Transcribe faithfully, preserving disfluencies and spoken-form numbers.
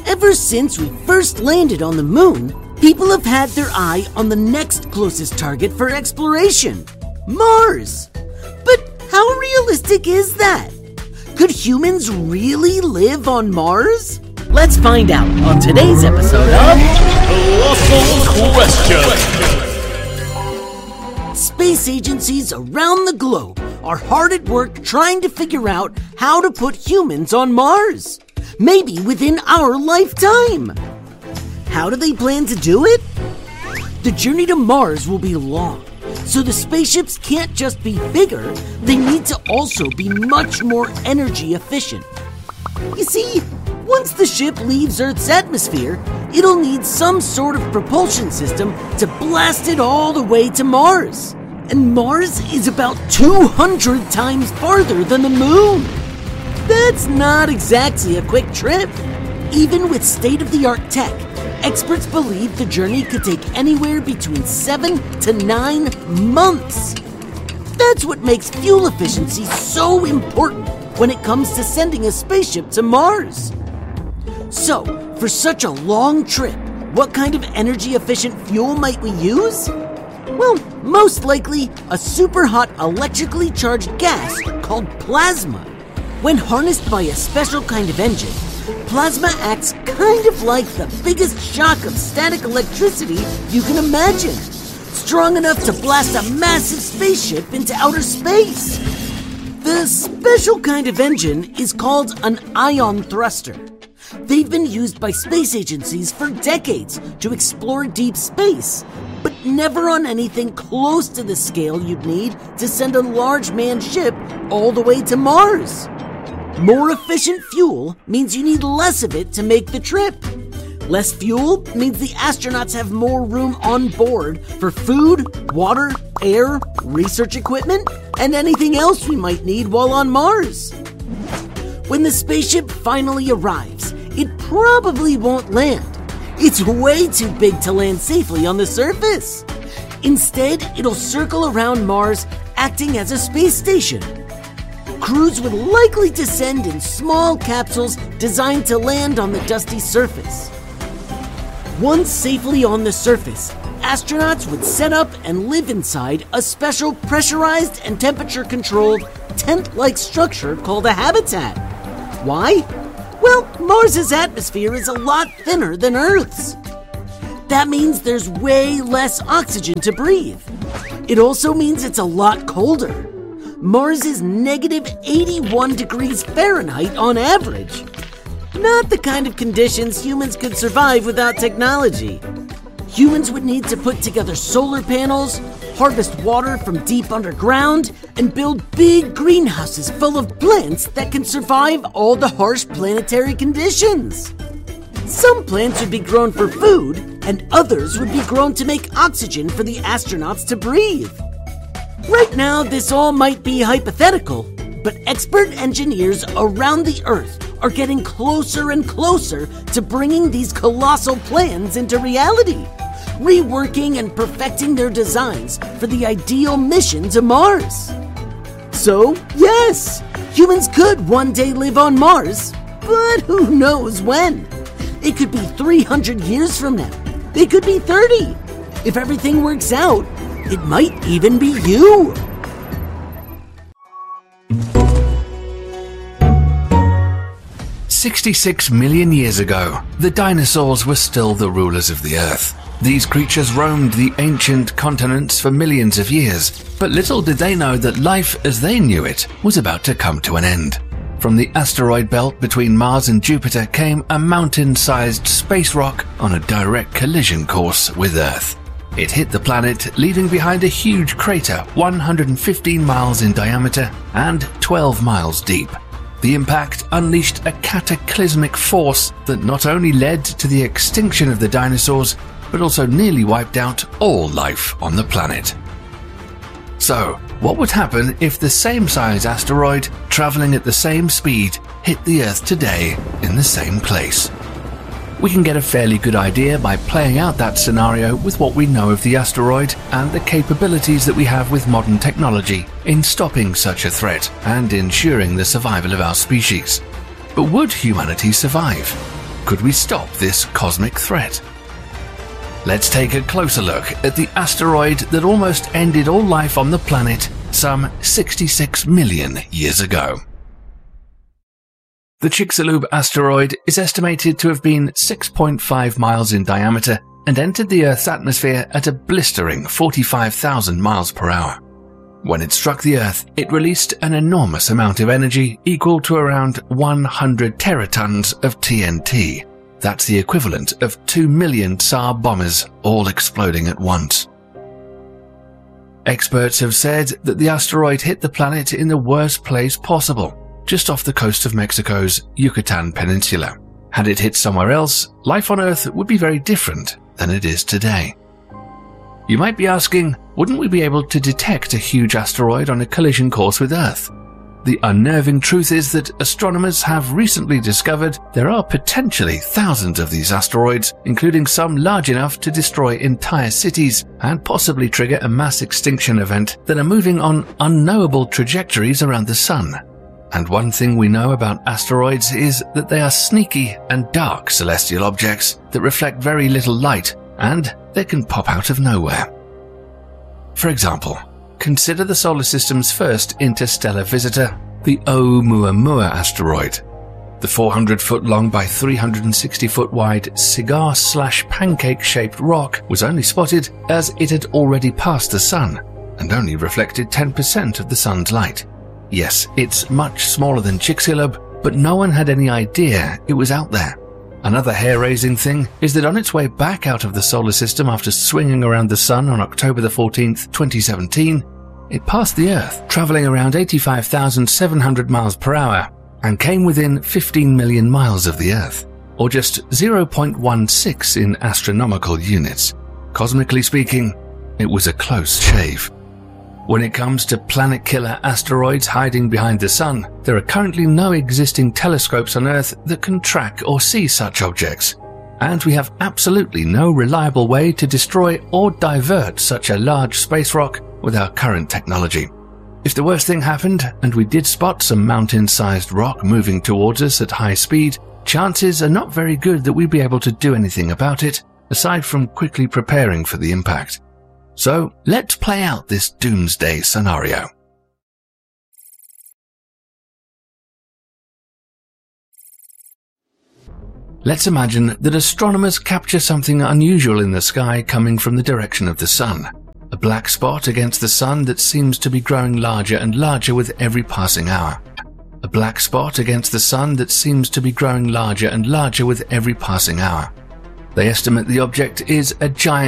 Ever since we first landed on the moon, people have had their eye on the next closest target for exploration, Mars. But how realistic is that? Could humans really live on Mars? Let's find out on today's episode of Colossal Question. Space agencies around the globe are hard at work trying to figure out how to put humans on Mars. Maybe within our lifetime. How do they plan to do it? The journey to Mars will be long, so the spaceships can't just be bigger, they need to also be much more energy efficient. You see, once the ship leaves Earth's atmosphere, it'll need some sort of propulsion system to blast it all the way to Mars. And Mars is about two hundred times farther than the moon. That's not exactly a quick trip. Even with state-of-the-art tech, experts believe the journey could take anywhere between seven to nine months. That's what makes fuel efficiency so important when it comes to sending a spaceship to Mars. So, for such a long trip, what kind of energy-efficient fuel might we use? Well, most likely a super hot electrically charged gas called plasma. When harnessed by a special kind of engine, plasma acts kind of like the biggest shock of static electricity you can imagine. Strong enough to blast a massive spaceship into outer space. The special kind of engine is called an ion thruster. They've been used by space agencies for decades to explore deep space, but never on anything close to the scale you'd need to send a large manned ship all the way to Mars. More efficient fuel means you need less of it to make the trip. Less fuel means the astronauts have more room on board for food, water, air, research equipment, and anything else we might need while on Mars. When the spaceship finally arrives, it probably won't land. It's way too big to land safely on the surface. Instead, it'll circle around Mars, acting as a space station. Crews would likely descend in small capsules designed to land on the dusty surface. Once safely on the surface, astronauts would set up and live inside a special pressurized and temperature-controlled tent-like structure called a habitat. Why? Well, Mars's atmosphere is a lot thinner than Earth's. That means there's way less oxygen to breathe. It also means it's a lot colder. Mars is negative eighty-one degrees Fahrenheit on average. Not the kind of conditions humans could survive without technology. Humans would need to put together solar panels, harvest water from deep underground, and build big greenhouses full of plants that can survive all the harsh planetary conditions. Some plants would be grown for food, and others would be grown to make oxygen for the astronauts to breathe. Right now, this all might be hypothetical, but expert engineers around the Earth are getting closer and closer to bringing these colossal plans into reality, reworking and perfecting their designs for the ideal mission to Mars. So, yes, humans could one day live on Mars, but who knows when? It could be three hundred years from now. It could be thirty. If everything works out, it might even be you. sixty-six million years ago, the dinosaurs were still the rulers of the Earth. These creatures roamed the ancient continents for millions of years, but little did they know that life as they knew it was about to come to an end. From the asteroid belt between Mars and Jupiter came a mountain-sized space rock on a direct collision course with Earth. It hit the planet, leaving behind a huge crater one hundred fifteen miles in diameter and twelve miles deep. The impact unleashed a cataclysmic force that not only led to the extinction of the dinosaurs, but also nearly wiped out all life on the planet. So, what would happen if the same size asteroid, traveling at the same speed, hit the Earth today in the same place? We can get a fairly good idea by playing out that scenario with what we know of the asteroid and the capabilities that we have with modern technology in stopping such a threat and ensuring the survival of our species. But would humanity survive? Could we stop this cosmic threat? Let's take a closer look at the asteroid that almost ended all life on the planet some sixty-six million years ago. The Chicxulub asteroid is estimated to have been six point five miles in diameter and entered the Earth's atmosphere at a blistering forty-five thousand miles per hour. When it struck the Earth, it released an enormous amount of energy equal to around one hundred teratons of T N T. That's the equivalent of two million Tsar bombers all exploding at once. Experts have said that the asteroid hit the planet in the worst place possible, just off the coast of Mexico's Yucatan Peninsula. Had it hit somewhere else, life on Earth would be very different than it is today. You might be asking, wouldn't we be able to detect a huge asteroid on a collision course with Earth? The unnerving truth is that astronomers have recently discovered there are potentially thousands of these asteroids, including some large enough to destroy entire cities and possibly trigger a mass extinction event, that are moving on unknowable trajectories around the Sun. And one thing we know about asteroids is that they are sneaky and dark celestial objects that reflect very little light, and they can pop out of nowhere. For example, consider the solar system's first interstellar visitor, the Oumuamua asteroid. The four hundred foot long by three hundred sixty foot wide cigar-slash-pancake-shaped rock was only spotted as it had already passed the Sun and only reflected ten percent of the Sun's light. Yes, it's much smaller than Chicxulub, but no one had any idea it was out there. Another hair-raising thing is that on its way back out of the solar system after swinging around the Sun on October the fourteenth, twenty seventeen, it passed the Earth, traveling around eighty-five thousand seven hundred miles per hour, and came within fifteen million miles of the Earth, or just zero point one six in astronomical units. Cosmically speaking, it was a close shave. When it comes to planet-killer asteroids hiding behind the Sun, there are currently no existing telescopes on Earth that can track or see such objects, and we have absolutely no reliable way to destroy or divert such a large space rock with our current technology. If the worst thing happened and we did spot some mountain-sized rock moving towards us at high speed, chances are not very good that we'd be able to do anything about it, aside from quickly preparing for the impact. So let's play out this doomsday scenario. Let's imagine that astronomers capture something unusual in the sky coming from the direction of the Sun. A black spot against the Sun that seems to be growing larger and larger with every passing hour. A black spot against the Sun that seems to be growing larger and larger with every passing hour. They estimate the object is a giant